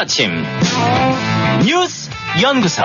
아침 뉴스 연구소.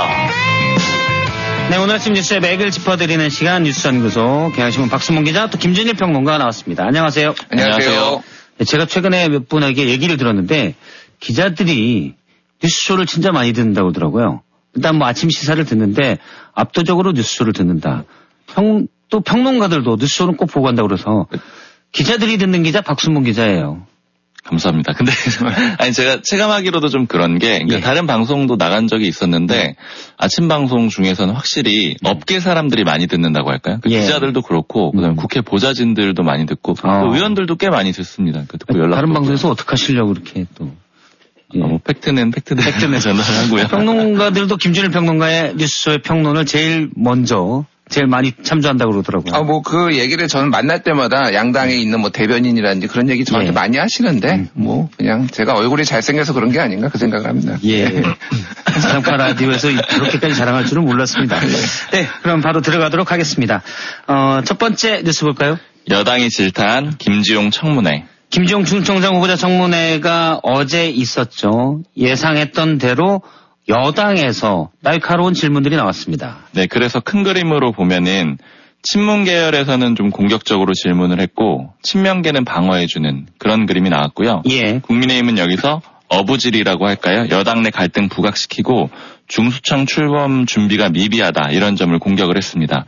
네, 오늘 아침 뉴스의 맥을 짚어드리는 시간 뉴스 연구소. 경향신문 박수문 기자, 또 김준일 평론가 나왔습니다. 안녕하세요. 안녕하세요. 네, 제가 최근에 몇 분에게 얘기를 들었는데 기자들이 뉴스쇼를 진짜 많이 듣는다고 하더라고요. 일단 뭐 아침 시사를 듣는데 압도적으로 뉴스쇼를 듣는다. 또 평론가들도 뉴스쇼는 꼭 보고 간다고 그래서 기자들이 듣는 기자 박수문 기자예요. 감사합니다. 근데 아니 제가 체감하기로도 좀 그런 게 그러니까 다른 방송도 나간 적이 있었는데 아침 방송 중에서는 확실히 업계 사람들이 많이 듣는다고 할까요? 그러니까 기자들도 그렇고 그다음에 국회 보좌진들도 많이 듣고 또 의원들도 꽤 많이 듣습니다. 듣고 연락. 다른 방송에서 어떻게 하시려고 이렇게 또. 뭐 팩트는 팩트대로 전달을 하고요. 평론가들도 김준일 평론가의 뉴스쇼의 평론을 제일 많이 참조한다고 그러더라고요. 뭐 그 얘기를 저는 만날 때마다 양당에 있는 뭐 대변인이라든지 그런 얘기 저한테 많이 하시는데 뭐 그냥 제가 얼굴이 잘생겨서 그런 게 아닌가 그 생각을 합니다. 자랑파 라디오에서 그렇게까지 자랑할 줄은 몰랐습니다. 네, 그럼 바로 들어가도록 하겠습니다. 첫 번째 뉴스 볼까요? 여당이 질타한 김지용 청문회. 김지용 중청장 후보자 청문회가 어제 있었죠. 예상했던 대로 여당에서 날카로운 질문들이 나왔습니다. 네, 그래서 큰 그림으로 보면은 친문 계열에서는 좀 공격적으로 질문을 했고 친명계는 방어해주는 그런 그림이 나왔고요. 국민의힘은 여기서 어부질이라고 할까요? 여당 내 갈등 부각시키고 중수청 출범 준비가 미비하다 이런 점을 공격을 했습니다.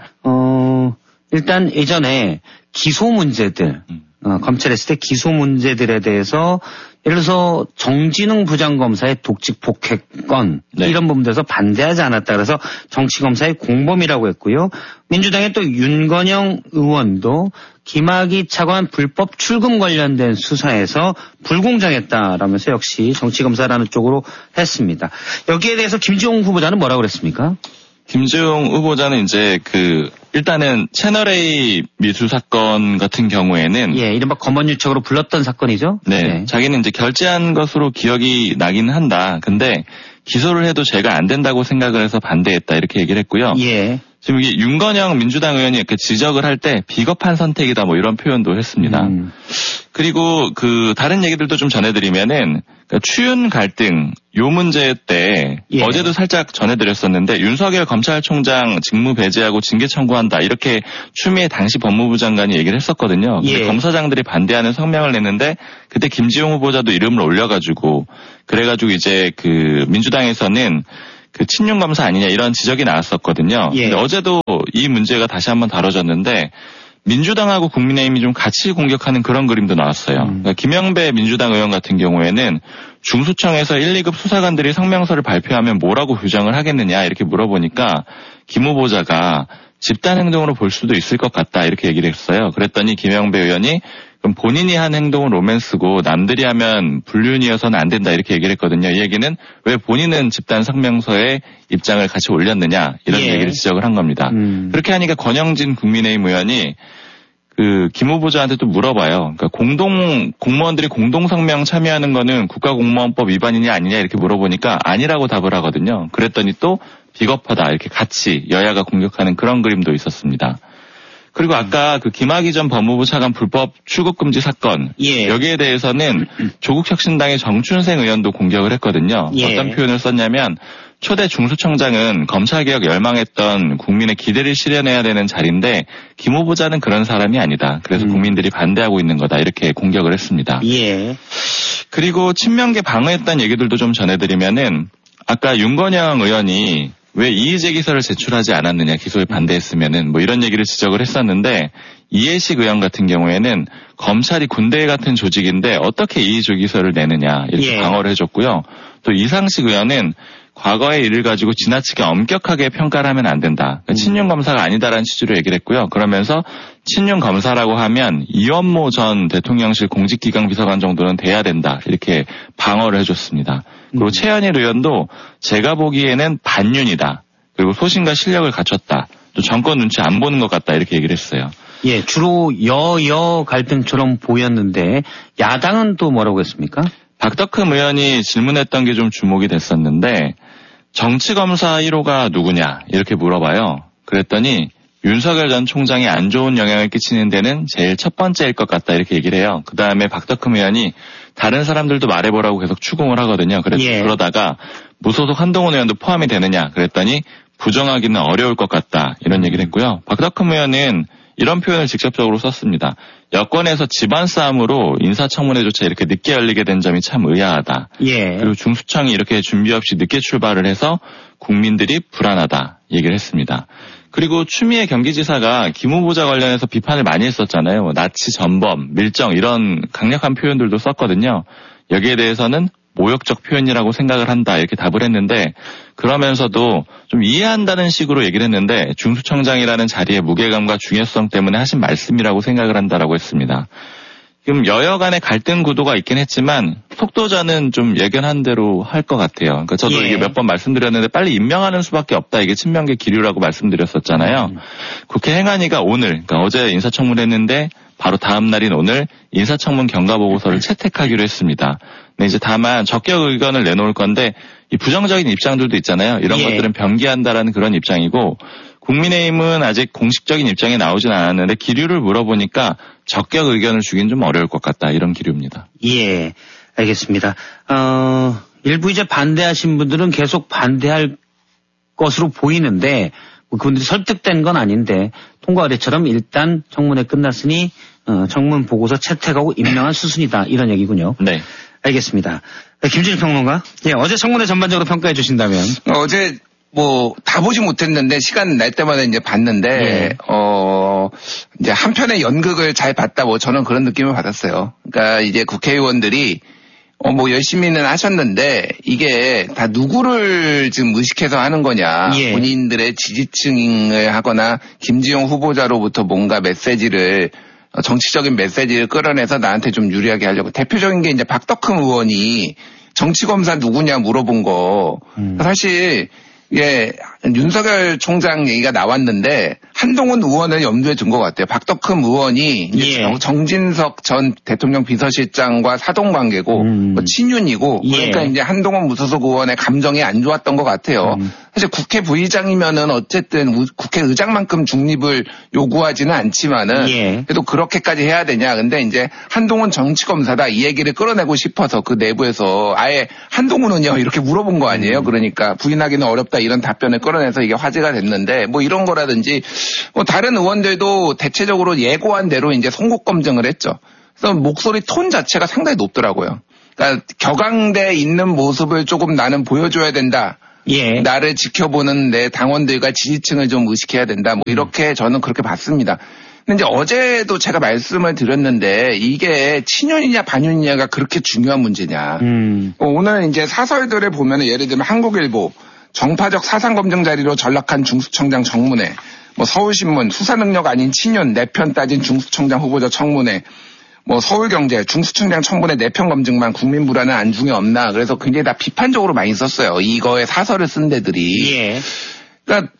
일단 예전에 기소 문제들 검찰에 했을 때 기소 문제들에 대해서 예를 들어서 정진웅 부장검사의 독직 폭행건 이런 부분에서 반대하지 않았다. 그래서 정치검사의 공범이라고 했고요. 민주당의 또 윤건영 의원도 김학의 차관 불법 출금 관련된 수사에서 불공정했다라면서 역시 정치검사라는 쪽으로 했습니다. 여기에 대해서 김지용 후보자는 뭐라고 그랬습니까? 김지용 후보자는 이제 일단은 채널A 미수 사건 같은 경우에는 이른바 검언유착으로 불렀던 사건이죠. 네. 자기는 이제 결재한 것으로 기억이 나긴 한다. 근데 기소를 해도 죄가 안 된다고 생각을 해서 반대했다 이렇게 얘기를 했고요. 지금 이게 윤건영 민주당 의원이 이렇게 지적을 할 때 비겁한 선택이다 뭐 이런 표현도 했습니다. 그리고 다른 얘기들도 좀 전해드리면은 추윤 갈등 요 문제 때 어제도 살짝 전해드렸었는데 윤석열 검찰총장 직무 배제하고 징계 청구한다 이렇게 추미애 당시 법무부 장관이 얘기를 했었거든요. 근데 검사장들이 반대하는 성명을 냈는데 그때 김지용 후보자도 이름을 올려가지고 그래가지고 이제 민주당에서는 친윤 검사 아니냐 이런 지적이 나왔었거든요. 근데 어제도 이 문제가 다시 한번 다뤄졌는데 민주당하고 국민의힘이 좀 같이 공격하는 그런 그림도 나왔어요. 그러니까 김영배 민주당 의원 같은 경우에는 중수청에서 1, 2급 수사관들이 성명서를 발표하면 뭐라고 규정을 하겠느냐 이렇게 물어보니까 김 후보자가 집단 행동으로 볼 수도 있을 것 같다 이렇게 얘기를 했어요. 그랬더니 김영배 의원이 그럼 본인이 한 행동은 로맨스고 남들이 하면 불륜이어서는 안 된다 이렇게 얘기를 했거든요. 이 얘기는 왜 본인은 집단 성명서에 입장을 같이 올렸느냐 이런 얘기를 지적을 한 겁니다. 그렇게 하니까 권영진 국민의힘 의원이 김 후보자한테 또 물어봐요. 그러니까 공무원들이 공동성명 참여하는 거는 국가공무원법 위반이냐 아니냐 이렇게 물어보니까 아니라고 답을 하거든요. 그랬더니 또 비겁하다 이렇게 같이 여야가 공격하는 그런 그림도 있었습니다. 그리고 아까 김학의 전 법무부 차관 불법 출국금지 사건 여기에 대해서는 조국혁신당의 정춘생 의원도 공격을 했거든요. 어떤 표현을 썼냐면 초대 중수청장은 검찰개혁 열망했던 국민의 기대를 실현해야 되는 자리인데 김 후보자는 그런 사람이 아니다. 그래서 국민들이 반대하고 있는 거다. 이렇게 공격을 했습니다. 그리고 친명계 방어했다는 얘기들도 좀 전해드리면은 아까 윤건영 의원이 왜 이의제기서를 제출하지 않았느냐 기소에 반대했으면은 뭐 이런 얘기를 지적을 했었는데 이해식 의원 같은 경우에는 검찰이 군대 같은 조직인데 어떻게 이의제기서를 내느냐 이렇게 방어를 해줬고요. 또 이상식 의원은 과거의 일을 가지고 지나치게 엄격하게 평가를 하면 안 된다. 그러니까 친윤 검사가 아니다라는 취지로 얘기를 했고요. 그러면서 친윤 검사라고 하면 이원모 전 대통령실 공직기강 비서관 정도는 돼야 된다. 이렇게 방어를 해줬습니다. 그리고 최현일 의원도 제가 보기에는 반윤이다. 그리고 소신과 실력을 갖췄다. 또 정권 눈치 안 보는 것 같다. 이렇게 얘기를 했어요. 주로 여여 갈등처럼 보였는데 야당은 또 뭐라고 했습니까? 박덕흠 의원이 질문했던 게 좀 주목이 됐었는데 정치검사 1호가 누구냐 이렇게 물어봐요. 그랬더니 윤석열 전 총장이 안 좋은 영향을 끼치는 데는 제일 첫 번째일 것 같다 이렇게 얘기를 해요. 그다음에 박덕흠 의원이 다른 사람들도 말해보라고 계속 추궁을 하거든요. 그러다가 무소속 한동훈 의원도 포함이 되느냐 그랬더니 부정하기는 어려울 것 같다 이런 얘기를 했고요. 박덕흠 의원은 이런 표현을 직접적으로 썼습니다. 여권에서 집안 싸움으로 인사청문회조차 이렇게 늦게 열리게 된 점이 참 의아하다. 그리고 중수청이 이렇게 준비 없이 늦게 출발을 해서 국민들이 불안하다 얘기를 했습니다. 그리고 추미애 경기지사가 김 후보자 관련해서 비판을 많이 했었잖아요. 뭐 나치 전범, 밀정 이런 강력한 표현들도 썼거든요. 여기에 대해서는 모욕적 표현이라고 생각을 한다 이렇게 답을 했는데 그러면서도 좀 이해한다는 식으로 얘기를 했는데 중수청장이라는 자리의 무게감과 중요성 때문에 하신 말씀이라고 생각을 한다라고 했습니다. 지금 여야 간의 갈등 구도가 있긴 했지만 속도전은 좀 예견한 대로 할 것 같아요. 그러니까 저도 이게 몇 번 말씀드렸는데 빨리 임명하는 수밖에 없다. 이게 친명계 기류라고 말씀드렸었잖아요. 국회 행안위가 오늘 그러니까 어제 인사청문회 했는데 바로 다음 날인 오늘 인사청문 경과보고서를 채택하기로 했습니다. 근데 이제 다만 적격 의견을 내놓을 건데 이 부정적인 입장들도 있잖아요. 이런 것들은 변기한다라는 그런 입장이고 국민의힘은 아직 공식적인 입장이 나오진 않았는데 기류를 물어보니까 적격 의견을 주긴 좀 어려울 것 같다. 이런 기류입니다. 예, 알겠습니다. 일부 이제 반대하신 분들은 계속 반대할 것으로 보이는데 그분들이 설득된 건 아닌데 통과 의례처럼 일단 청문회 끝났으니 청문 보고서 채택하고 임명한 수순이다. 이런 얘기군요. 네. 알겠습니다. 김준일 평론가. 예, 어제 청문회 전반적으로 평가해 주신다면. 어제 다 보지 못했는데 시간 날 때마다 이제 봤는데 이제 한편의 연극을 잘 봤다 저는 그런 느낌을 받았어요. 그러니까 이제 국회의원들이 열심히는 하셨는데 이게 다 누구를 지금 의식해서 하는 거냐. 본인들의 지지층을 하거나 김지용 후보자로부터 뭔가 메시지를 정치적인 메시지를 끌어내서 나한테 좀 유리하게 하려고. 대표적인 게 이제 박덕흠 의원이 정치검사 누구냐 물어본 거. 사실 윤석열 총장 얘기가 나왔는데 한동훈 의원을 염두에 둔 것 같아요. 박덕흠 의원이 이제 정진석 전 대통령 비서실장과 사돈관계고 친윤이고 그러니까 이제 한동훈 무소속 의원의 감정이 안 좋았던 것 같아요. 사실 국회 부의장이면은 어쨌든 국회의장만큼 중립을 요구하지는 않지만은 그래도 그렇게까지 해야 되냐. 근데 이제 한동훈 정치검사다 이 얘기를 끌어내고 싶어서 그 내부에서 아예 한동훈은요 이렇게 물어본 거 아니에요. 그러니까 부인하기는 어렵다 이런 답변을 끌어내서 이게 화제가 됐는데 이런 거라든지 다른 의원들도 대체적으로 예고한 대로 이제 송곳 검증을 했죠. 그래서 목소리 톤 자체가 상당히 높더라고요. 그러니까 격앙돼 있는 모습을 조금 나는 보여줘야 된다. 나를 지켜보는 내 당원들과 지지층을 좀 의식해야 된다. 이렇게 저는 그렇게 봤습니다. 근데 이제 어제도 제가 말씀을 드렸는데 이게 친윤이냐 반윤이냐가 그렇게 중요한 문제냐. 오늘 이제 사설들을 보면 예를 들면 한국일보 정파적 사상검증 자리로 전락한 중수청장 청문회, 서울신문 수사능력 아닌 친윤 내편 따진 중수청장 후보자 청문회, 서울경제 중수청장 청문회 내편 검증만 국민 불안은 안중에 없나. 그래서 굉장히 다 비판적으로 많이 썼어요. 이거에 사설을 쓴 데들이. 그러니까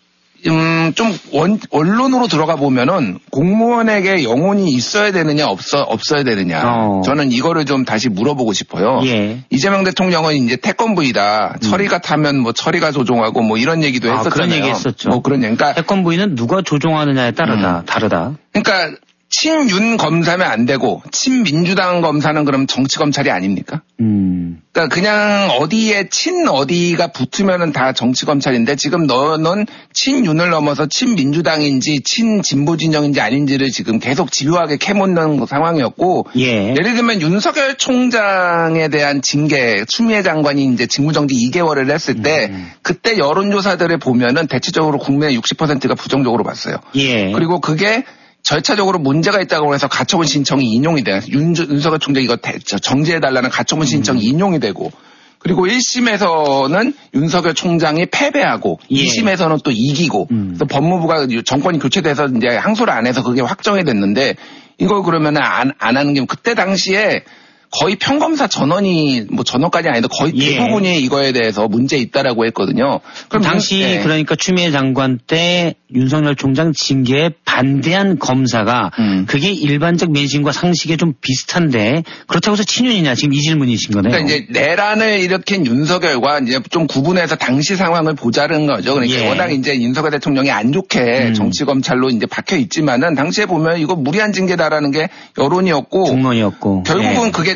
좀 언론으로 들어가 보면은 공무원에게 영혼이 있어야 되느냐 없어야 되느냐. 저는 이거를 좀 다시 물어보고 싶어요. 이재명 대통령은 이제 태권브이다. 처리가 타면 처리가 조종하고 이런 얘기도 했었잖아요. 그런 얘기 했었죠. 그러니까 태권브이는 누가 조종하느냐에 따라 다르다. 그러니까 친윤 검사면 안 되고 친민주당 검사는 그럼 정치검찰이 아닙니까? 그러니까 그냥 어디에 어디가 붙으면은 다 정치검찰인데 지금 너는 친윤을 넘어서 친민주당인지 친진보진영인지 아닌지를 지금 계속 집요하게 캐묻는 상황이었고 예를 들면 윤석열 총장에 대한 징계 추미애 장관이 이제 직무정지 2개월을 했을 때 그때 여론조사들을 보면은 대체적으로 국민의 60%가 부정적으로 봤어요. 그리고 그게 절차적으로 문제가 있다고 해서 가처분 신청이 인용이 돼요. 윤석열 총장 이거 정지해달라는 가처분 신청이 인용이 되고 그리고 1심에서는 윤석열 총장이 패배하고 2심에서는 또 이기고 그래서 법무부가 정권이 교체돼서 이제 항소를 안 해서 그게 확정이 됐는데 이걸 그러면은 안 하는 게 그때 당시에 거의 평검사 전원이 전원까지 아니도 거의 대부분이 이거에 대해서 문제 있다라고 했거든요. 그럼 당시 그러니까 추미애 장관 때 윤석열 총장 징계에 반대한 검사가 그게 일반적 민심과 상식에 좀 비슷한데 그렇다고 해서 친윤이냐 지금 이 질문이신 거네요. 그러니까 이제 내란을 일으킨 윤석열과 이제 좀 구분해서 당시 상황을 보자는 거죠. 그러니까 워낙 이제 윤석열 대통령이 안 좋게 정치 검찰로 이제 박혀 있지만은 당시에 보면 이거 무리한 징계다라는 게 여론이었고 중론이었고 결국은 그게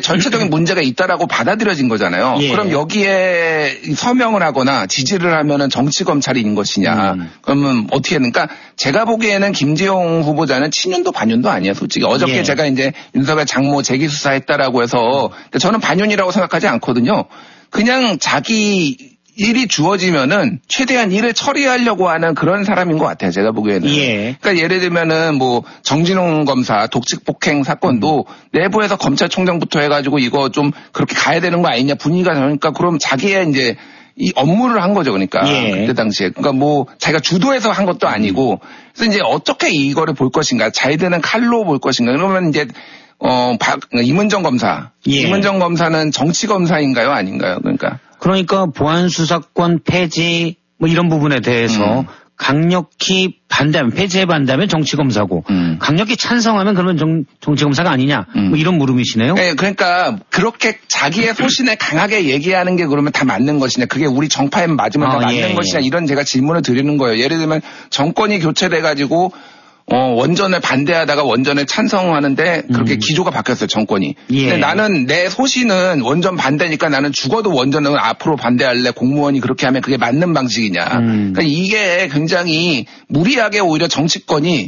절차적인 문제가 있다라고 받아들여진 거잖아요. 예. 그럼 여기에 서명을 하거나 지지를 하면은 정치 검찰인 것이냐. 그러면 어떻게 그러니까 제가 보기에는 김재용 후보자는 친윤도 반윤도 아니에요. 솔직히 어저께 예. 제가 이제 윤석열 장모 재기 수사했다라고 해서 저는 반윤이라고 생각하지 않거든요. 그냥 자기 일이 주어지면은 최대한 일을 처리하려고 하는 그런 사람인 것 같아요. 제가 보기에는. 예. 그러니까 예를 들면은 뭐 정진웅 검사 독직 폭행 사건도 내부에서 검찰총장부터 해가지고 이거 좀 그렇게 가야 되는 거 아니냐 분위기가 나니까 그럼 자기의 이제 이 업무를 한 거죠. 그러니까 예. 그때 당시에. 그러니까 뭐 자기가 주도해서 한 것도 아니고 그래서 이제 어떻게 이거를 볼 것인가 잘 드는 칼로 볼 것인가 그러면 이제 임은정 검사. 예. 임은정 검사는 정치 검사인가요? 아닌가요? 그러니까 보안수사권 폐지 뭐 이런 부분에 대해서 강력히 반대하면 폐지에 반대하면 정치검사고 강력히 찬성하면 그러면 정치검사가 아니냐 뭐 이런 물음이시네요. 네, 그러니까 그렇게 자기의 소신을 강하게 얘기하는 게 그러면 다 맞는 것이냐 그게 우리 정파에 맞으면 다 맞는 것이냐 이런 제가 질문을 드리는 거예요. 예를 들면 정권이 교체돼가지고 원전을 반대하다가 원전을 찬성하는데 그렇게 기조가 바뀌었어요, 정권이. 예. 근데 나는 내 소신은 원전 반대니까 나는 죽어도 원전을 앞으로 반대할래. 공무원이 그렇게 하면 그게 맞는 방식이냐. 그러니까 이게 굉장히 무리하게 오히려 정치권이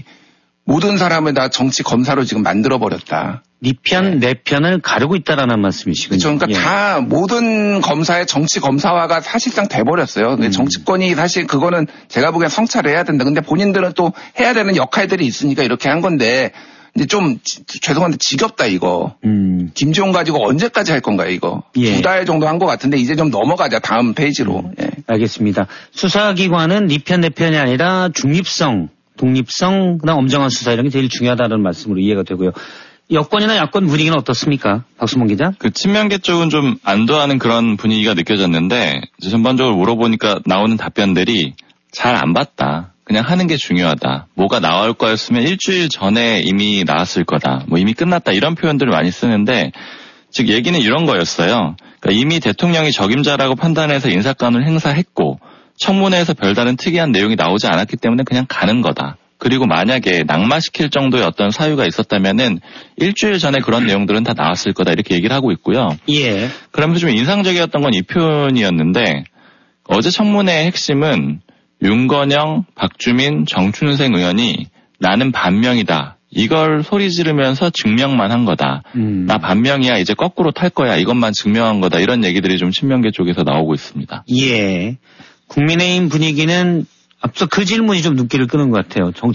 모든 사람을 다 정치 검사로 지금 만들어버렸다. 네 편, 내 편을 가르고 있다라는 말씀이시군요. 그렇죠. 그러니까 다 모든 검사의 정치 검사화가 사실상 돼버렸어요. 정치권이 사실 그거는 제가 보기엔 성찰을 해야 된다. 근데 본인들은 또 해야 되는 역할들이 있으니까 이렇게 한 건데 이제 좀 죄송한데 지겹다 이거. 김지용 가지고 언제까지 할 건가요 이거. 예. 2달 정도 한 것 같은데 이제 좀 넘어가자 다음 페이지로. 예. 알겠습니다. 수사기관은 네 편, 내 편이 아니라 중립성, 독립성, 그다음 엄정한 수사 이런 게 제일 중요하다는 말씀으로 이해가 되고요. 여권이나 야권 분위기는 어떻습니까? 박수몽 기자? 그 친명계 쪽은 좀 안도하는 그런 분위기가 느껴졌는데 전반적으로 물어보니까 나오는 답변들이 잘 안 봤다. 그냥 하는 게 중요하다. 뭐가 나올 거였으면 일주일 전에 이미 나왔을 거다. 뭐 이미 끝났다. 이런 표현들을 많이 쓰는데 즉 얘기는 이런 거였어요. 그러니까 이미 대통령이 적임자라고 판단해서 인사권을 행사했고 청문회에서 별다른 특이한 내용이 나오지 않았기 때문에 그냥 가는 거다. 그리고 만약에 낙마시킬 정도의 어떤 사유가 있었다면은 일주일 전에 그런 내용들은 다 나왔을 거다 이렇게 얘기를 하고 있고요. 예. 그러면서 좀 인상적이었던 건 이 표현이었는데 어제 청문회의 핵심은 윤건영, 박주민, 정춘생 의원이 나는 반명이다. 이걸 소리 지르면서 증명만 한 거다. 나 반명이야 이제 거꾸로 탈 거야. 이것만 증명한 거다. 이런 얘기들이 좀 친명계 쪽에서 나오고 있습니다. 예. 국민의힘 분위기는 앞서 그 질문이 좀 눈길을 끄는 것 같아요.